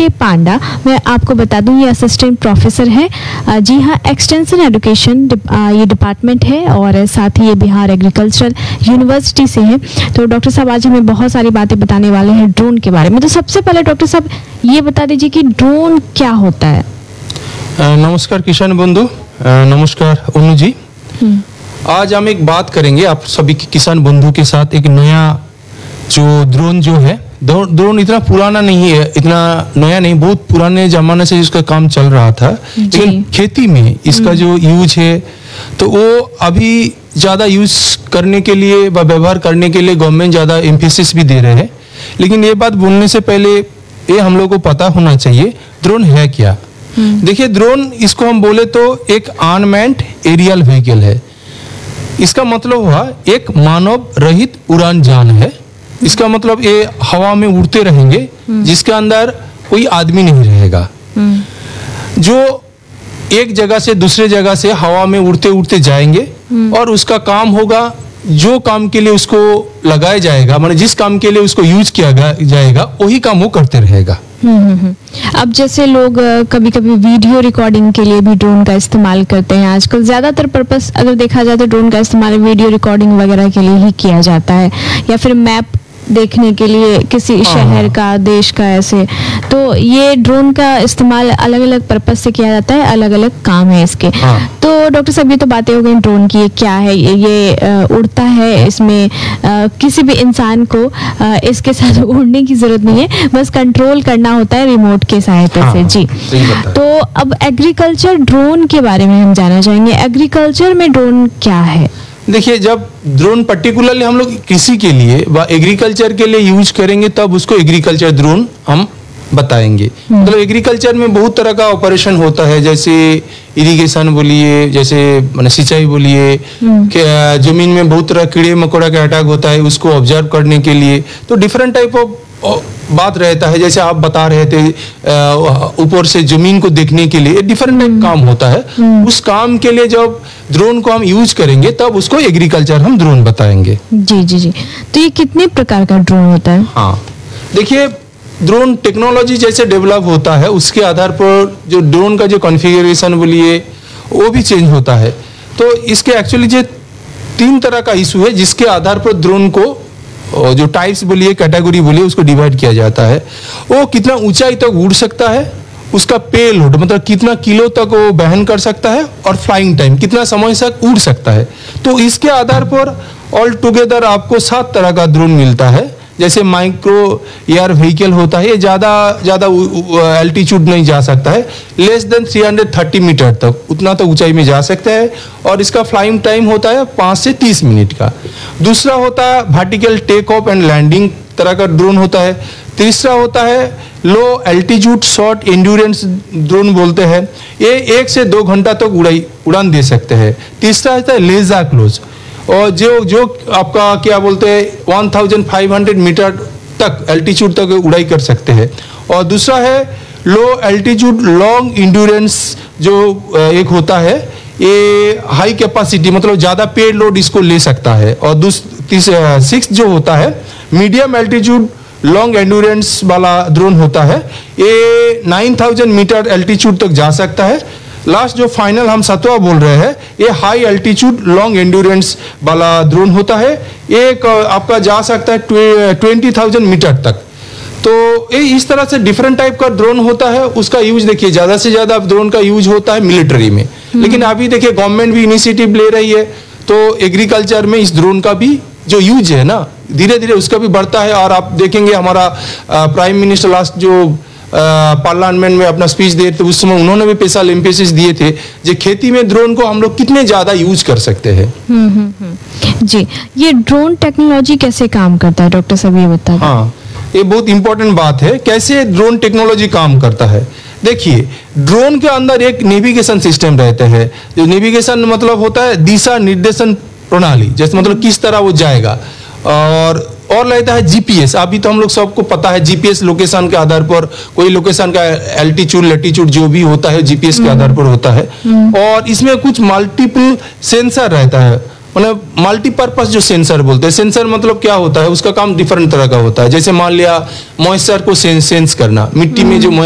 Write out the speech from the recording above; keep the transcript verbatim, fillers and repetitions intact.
के पांडा, मैं आपको बता दूं ये असिस्टेंट प्रोफेसर है, जी हाँ, एक्सटेंशन एजुकेशन ये डिपार्टमेंट है और साथ ही ये बिहार एग्रीकल्चरल यूनिवर्सिटी से है। तो डॉक्टर साहब आज हमें बहुत सारी बातें बताने वाले हैं ड्रोन के बारे में। तो सबसे पहले डॉक्टर साहब ये बता दीजिए कि ड्रोन क्या होता है। नमस्कार किसान बंधु, नमस्कार अनु जी। आज हम एक बात करेंगे आप सभी किसान बंधु के साथ, एक नया जो ड्रोन जो है, ड्रोन इतना पुराना नहीं है, इतना नया नहीं, बहुत पुराने जमाने से इसका काम चल रहा था, लेकिन खेती में इसका जो यूज है तो वो अभी ज़्यादा यूज करने के लिए व व्यवहार करने के लिए गवर्नमेंट ज़्यादा एम्फेसिस भी दे रहे हैं। लेकिन ये बात बोलने से पहले ये हम लोग को पता होना चाहिए ड्रोन है क्या। देखिए, ड्रोन इसको हम बोले तो एक अनमैन्ड एरियल व्हीकल है। इसका मतलब हुआ एक मानव रहित उड़ान यान है। इसका मतलब ये हवा में उड़ते रहेंगे जिसके अंदर कोई आदमी नहीं रहेगा, जो एक जगह से दूसरे जगह से हवा में उड़ते उड़ते जाएंगे और उसका काम होगा जो काम के लिए उसको लगाया जाएगा, मतलब जिस काम के लिए उसको यूज किया जाएगा वही काम वो करते रहेगा। अब जैसे लोग कभी कभी वीडियो रिकॉर्डिंग के लिए भी ड्रोन का इस्तेमाल करते हैं। आजकल ज्यादातर पर्पस अगर देखा जाए तो ड्रोन का इस्तेमाल वीडियो रिकॉर्डिंग वगैरह के लिए ही किया जाता है, या फिर मैप देखने के लिए किसी शहर का, देश का, ऐसे। तो ये ड्रोन का इस्तेमाल अलग अलग पर्पस से किया जाता है, अलग अलग काम है इसके। तो डॉक्टर साहब ये तो बातें हो गई ड्रोन की, ये क्या है, ये, ये आ, उड़ता है, इसमें आ, किसी भी इंसान को आ, इसके साथ उड़ने की जरूरत नहीं है, बस कंट्रोल करना होता है रिमोट के सहायता से। जी, तो अब एग्रीकल्चर ड्रोन के बारे में हम जानना चाहेंगे। एग्रीकल्चर में ड्रोन क्या है? देखिए, जब ड्रोन पर्टिकुलरली हम लोग कृषि के लिए व एग्रीकल्चर के लिए यूज करेंगे तब उसको एग्रीकल्चर ड्रोन हम बताएंगे। मतलब एग्रीकल्चर में बहुत तरह का ऑपरेशन होता है, जैसे इरिगेशन बोलिए, जैसे माने सिंचाई बोलिए, जमीन में बहुत तरह कीड़े मकोड़ा का अटैक होता है, उसको ऑब्जर्व करने के लिए तो डिफरेंट टाइप ऑफ बात रहता है। जैसे आप बता रहे थे ऊपर से जमीन को देखने के लिए डिफरेंट टाइप काम होता है। उस काम के लिए जब ड्रोन को हम यूज करेंगे तब उसको एग्रीकल्चर हम ड्रोन बताएंगे। जी जी जी। तो ये कितने प्रकार का ड्रोन होता है? हाँ, देखिए, ड्रोन टेक्नोलॉजी जैसे डेवलप होता है उसके आधार पर जो ड्रोन का जो कॉन्फ़िगरेशन बोलिए वो भी चेंज होता है। तो इसके एक्चुअली जो तीन तरह का इशू है जिसके आधार पर ड्रोन को जो टाइप्स बोलिए, कैटेगरी बोलिए, उसको डिवाइड किया जाता है। वो कितना ऊंचाई तक उड़ सकता है, उसका पेलोड मतलब कितना किलो तक वो वहन कर सकता है, और फ्लाइंग टाइम कितना समय तक उड़ सकता है। तो इसके आधार पर ऑल टुगेदर आपको सात तरह का ड्रोन मिलता है। जैसे माइक्रो एयर व्हीकल होता है, ये ज़्यादा ज़्यादा एल्टीट्यूड नहीं जा सकता है, लेस देन तीन सौ तीस मीटर तक उतना तो ऊंचाई में जा सकता है, और इसका फ्लाइंग टाइम होता है पाँच से तीस मिनट का। दूसरा होता है vertical take off and landing तरह का ड्रोन होता है। तीसरा होता है लो एल्टीट्यूड शॉर्ट एंड्योरेंस ड्रोन बोलते हैं, ये एक से दो घंटा तक उड़ाई उड़ान दे सकते हैं। तीसरा होता है लेजर क्लोज, और जो जो आपका क्या बोलते हैं पंद्रह सौ मीटर तक एल्टीट्यूड तक उड़ाई कर सकते हैं। और दूसरा है लो एल्टीट्यूड लॉन्ग इंड्योरेंस, जो एक होता है ये हाई कैपेसिटी मतलब ज़्यादा पेड लोड इसको ले सकता है। और सिक्स जो होता है मीडियम एल्टीट्यूड लॉन्ग एंड्योरेंस वाला ड्रोन होता है, ये नौ हज़ार मीटर एल्टीट्यूड तक जा सकता है। लास्ट जो फाइनल हम सतवा बोल रहे हैं ये हाई एल्टीट्यूड लॉन्ग एंड्योरेंस वाला ड्रोन होता है, एक आपका जा सकता है ट्वेंटी थाउजेंड मीटर तक। तो ये इस तरह से डिफरेंट टाइप का ड्रोन होता है। उसका यूज देखिए ज़्यादा से ज़्यादा ड्रोन का यूज होता है मिलिट्री में, लेकिन अभी देखिए गवर्नमेंट भी इनिशिएटिव ले रही है, तो एग्रीकल्चर में इस ड्रोन का भी जो यूज है ना धीरे धीरे उसका भी बढ़ता है। और आप देखेंगे हमारा प्राइम मिनिस्टर लास्ट जो पार्लियामेंट में अपना स्पीच दे थे उस समय उन्होंने भी स्पेशल एम्फेसिस दिए थे जो खेती में ड्रोन को हम लोग कितने ज्यादा यूज कर सकते हैं। जी, ये ड्रोन टेक्नोलॉजी कैसे काम करता है डॉक्टर साहब, ये बता दें। हाँ, ये बहुत इंपॉर्टेंट बात है, कैसे ड्रोन टेक्नोलॉजी काम करता है। देखिए, ड्रोन के अंदर एक नेविगेशन सिस्टम रहते हैं, जो नेविगेशन मतलब होता है दिशा निर्देशन प्रणाली, जैसे मतलब किस तरह वो जाएगा। और और रहता है जीपीएस। अभी तो हम लोग सबको पता है जीपीएस लोकेशन के आधार पर, कोई लोकेशन का एल्टीट्यूड लेटीट्यूड जो भी होता है जीपीएस के आधार पर होता है। और इसमें कुछ मल्टीपल सेंसर रहता है, मतलब मल्टीपर्पज जो सेंसर बोलते हैं। सेंसर मतलब क्या होता है, उसका काम डिफरेंट तरह का होता है। जैसे मान लिया मॉइस्चर को सेंस करना, मिट्टी में जो